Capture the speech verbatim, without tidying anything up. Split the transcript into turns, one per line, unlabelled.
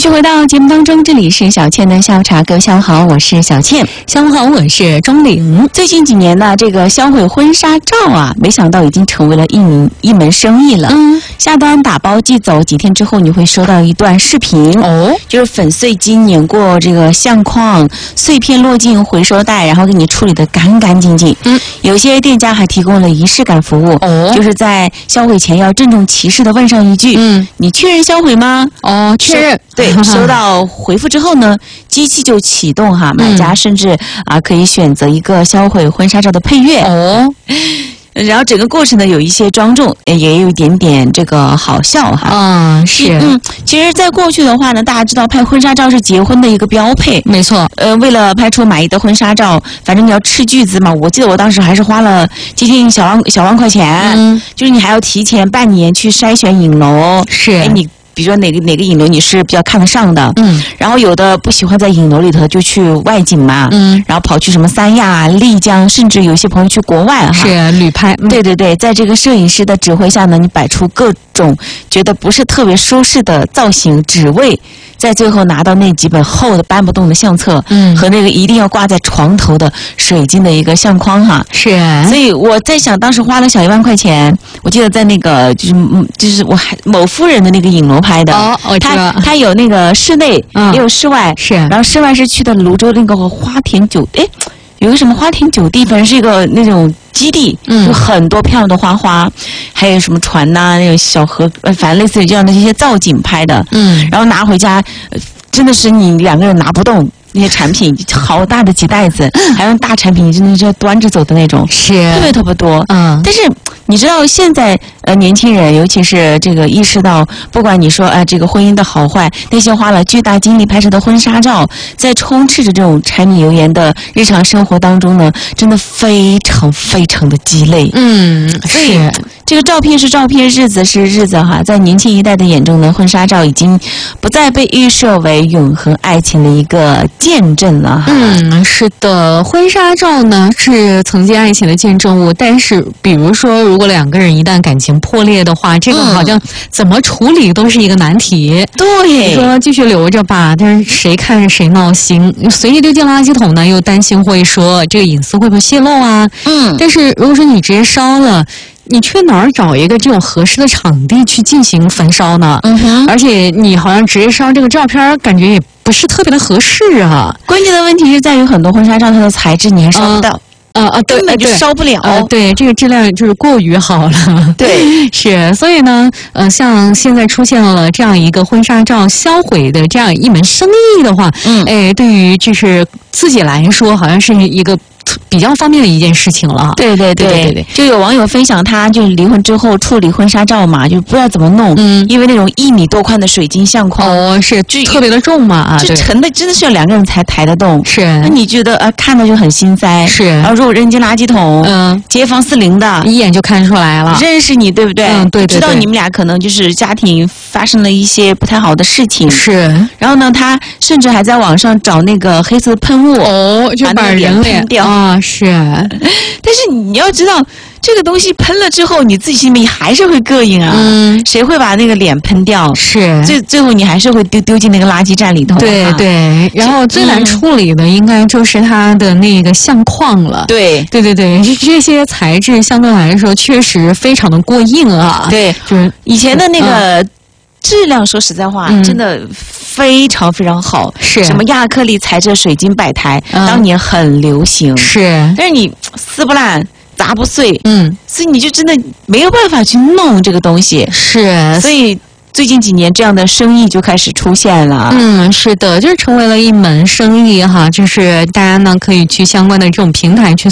续回到节目当中，这里是小倩的下午茶，各位下午好，我是小倩。
下午好，我是钟玲。
最近几年呢，这个销毁婚纱照啊，没想到已经成为了一门一门生意了。嗯，下单打包寄走，几天之后你会收到一段视频哦，就是粉碎机碾过这个相框，碎片落进回收袋，然后给你处理得干干净净。嗯，有些店家还提供了仪式感服务，哦，就是在销毁前要郑重其事地问上一句：“嗯，你确认销毁吗？”
哦，确认。
对，收到回复之后呢，机器就启动哈，买家甚至啊可以选择一个销毁婚纱照的配乐哦。然后整个过程呢有一些庄重，也有一点点这个好笑哈。
嗯，是。
嗯，其实，在过去的话呢，大家知道拍婚纱照是结婚的一个标配，
没错。
呃，为了拍出满意的婚纱照，反正你要斥巨资嘛。我记得我当时还是花了接近小万小万块钱，嗯，就是你还要提前半年去筛选影楼，
是。
哎，你。比如说哪个哪个影楼你是比较看得上的，嗯，然后有的不喜欢在影楼里头就去外景嘛，嗯，然后跑去什么三亚、丽江，甚至有些朋友去国外哈，
是旅拍，
嗯，对对对，在这个摄影师的指挥下呢，你摆出各种觉得不是特别舒适的造型，只为在最后拿到那几本厚的搬不动的相册，嗯，和那个一定要挂在床头的水晶的一个相框哈，
是，
所以我在想，当时花了小一万块钱，我记得在那个就是就是我还某夫人的那个影楼拍的，
哦，我知道，
它它有那个室内，嗯，也有室外，
是，
然后室外是去的泸州那个花田酒，哎，有个什么花田酒地，反正是一个那种基地，嗯，有很多漂亮的花花，还有什么船呐，啊，那种小河，呃，反正类似于这样的这些造景拍的，嗯，然后拿回家，呃，真的是你两个人拿不动。那些产品好大的几袋子，还有大产品，你真的是要端着走的那种，
是
特别特别多。嗯，但是你知道现在呃年轻人，尤其是这个意识到，不管你说哎、呃、这个婚姻的好坏，那些花了巨大精力拍摄的婚纱照，在充斥着这种柴米油盐的日常生活当中呢，真的非常非常的鸡肋。
嗯，是。
这个照片是照片，日子是日子哈，在年轻一代的眼中呢，婚纱照已经不再被预设为永恒爱情的一个见证了哈。
嗯，是的，婚纱照呢是曾经爱情的见证物，但是比如说，如果两个人一旦感情破裂的话，这个好像怎么处理都是一个难题。
对，
你说继续留着吧，但是谁看谁闹心，随意丢进垃圾桶呢，又担心会说这个隐私会不会泄露啊？嗯，但是如果说你直接烧了。你去哪儿找一个这种合适的场地去进行焚烧呢？嗯哼，而且你好像直接烧这个照片，感觉也不是特别的合适啊。
关键的问题是在于很多婚纱照它的材质你还烧不到。
啊啊，
根本就烧不了。
呃，对，这个质量就是过于好了。
对，
是，所以呢，呃，像现在出现了这样一个婚纱照销毁的这样一门生意的话，嗯，哎，对于就是自己来说，好像是一个比较方便的一件事情了。
对对对对 对, 对，就有网友分享，他就是离婚之后处理婚纱照嘛，就不知道怎么弄，嗯，因为那种一米多宽的水晶相框，
哦，是就特别的重嘛，啊，
就沉的真的是要两个人才抬得动。
是，
那你觉得呃看着就很心塞。
是，
然后如果扔进垃圾桶，嗯，街坊四邻的，
一眼就看出来了，
认识你，对不对？
嗯，对对对，
知道你们俩可能就是家庭发生了一些不太好的事情。
是，
然后呢，他甚至还在网上找那个黑色喷雾，
哦，就把人
脸掉
啊，是。
但是你要知道，这个东西喷了之后，你自己心里还是会膈应啊。嗯，谁会把那个脸喷掉？
是，
最最后你还是会丢丢进那个垃圾站里头。
对对，然后最难处理的应该就是它的那个相框了。
对
对对对，这些材质相对来说确实非常的过硬啊。
对，
就是
以前的那个。嗯质量说实在话，嗯、真的非常非常好。
是
什么亚克力材质水晶摆台，嗯、当年很流行。
是，
但是你撕不烂、砸不碎，嗯，所以你就真的没有办法去弄这个东西。
是，
所以最近几年这样的生意就开始出现了。
嗯，是的，就是成为了一门生意哈，就是大家呢可以去相关的这种平台去